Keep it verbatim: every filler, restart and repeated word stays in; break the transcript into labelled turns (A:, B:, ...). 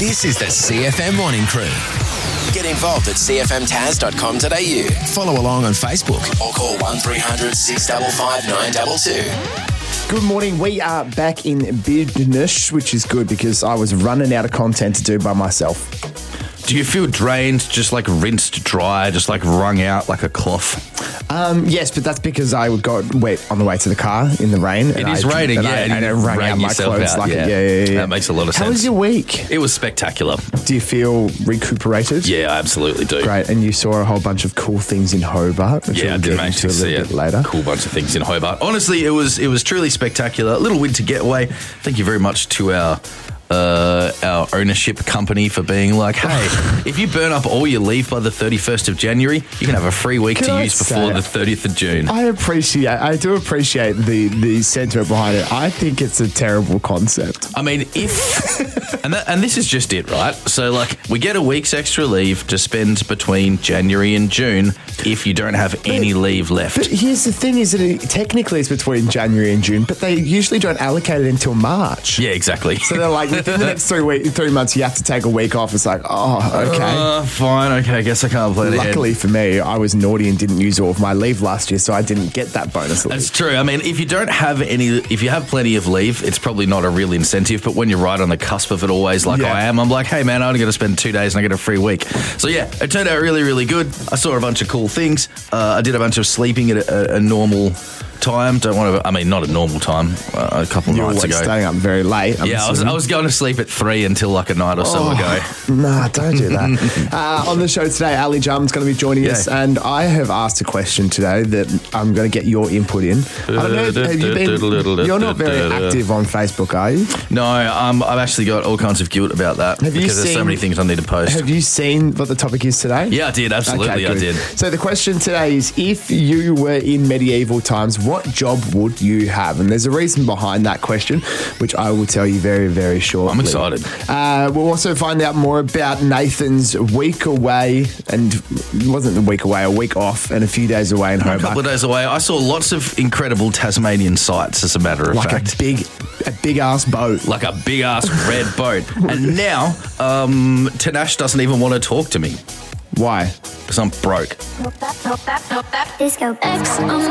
A: This is the C F M Morning Crew. Get involved at c f m taz dot com dot a u. Follow along on Facebook or call one three hundred six five five nine two two.
B: Good morning. We are back in business, which is good because I was running out of content to do by myself.
C: Do you feel drained, just like rinsed dry, just like wrung out like a cloth?
B: Um, yes, but that's because I got wet on the way to the car in the rain.
C: It is I, raining,
B: and
C: yeah.
B: I,
C: And
B: and
C: you
B: it wrung
C: rang
B: out my
C: yourself
B: clothes.
C: out,
B: like
C: yeah.
B: A, yeah, yeah, yeah.
C: That makes a lot of sense.
B: How was your week?
C: It was spectacular.
B: Do you feel recuperated?
C: Yeah, I absolutely do.
B: Great. And you saw a whole bunch of cool things in Hobart, which
C: Yeah,
B: we'll
C: I did
B: get
C: manage
B: into
C: to
B: a
C: see
B: little
C: a
B: bit later.
C: cool bunch of things in Hobart. Honestly, it was it was truly spectacular. A little winter getaway. Thank you very much to our uh, our ownership company for being like, hey, if you burn up all your leave by the thirty-first of January, you can have a free week
B: Can
C: to
B: I
C: use before
B: say-
C: the thirtieth of June.
B: I appreciate, I do appreciate the, the sentiment behind it. I think it's a terrible concept.
C: I mean, if and that, and this is just it, right? So, like, we get a week's extra leave to spend between January and June if you don't have any leave left.
B: But here's the thing: is that it, technically it's between January and June, but they usually don't allocate it until March.
C: Yeah, exactly.
B: So they're like, within the next three week, three months, you have to take a week off. It's like, oh, okay.
C: Uh, fine, okay, I guess I can't play it ahead.
B: Luckily for me, I was naughty and didn't use all of my leave last year, so I didn't get that bonus leave.
C: That's true. I mean, if you don't have any, if you have plenty of leave, it's probably not a real incentive. But when you're right on the cusp of it, always like
B: Yeah.
C: I am, I'm like, hey man, I'm only going to spend two days and I get a free week. So yeah, it turned out really, really good. I saw a bunch of cool things. Uh, I did a bunch of sleeping at a, a normal time. Don't want to. I mean, not a normal time. Uh, a couple of
B: You were
C: nights ago.
B: staying up very late. I'm
C: Yeah, I was,
B: assuming.
C: I was going to sleep at three until like a night or so
B: Oh,
C: ago.
B: Nah, don't do that. uh, on the show today, Ali Jum's going to be joining us,
C: Yeah.
B: and I have asked a question today that I'm going to get your input in. I don't know, have you been, you're not very active on Facebook, are you?
C: No, um, I've actually got all kinds of guilt about that
B: Have you
C: because there's so
B: seen-
C: many things I need to post.
B: Have you seen what the topic is today?
C: Yeah, I did. Absolutely,
B: Okay,
C: I
B: good.
C: did.
B: So the question today is, if you were in medieval times, what job would you have? And there's a reason behind that question, which I will tell you very, very shortly.
C: I'm excited.
B: Uh, we'll also find out more about Nathan's week away, and it wasn't a week away, a week off, and a few days away in
C: A
B: Hobart.
C: couple of days away, I saw lots of incredible Tasmanian sights, as a matter of
B: like
C: fact.
B: a big, a big ass boat.
C: Like a big ass red boat. And now, um, Tanash doesn't even want to talk to me
B: Why?
C: because I'm broke.
D: Disco X on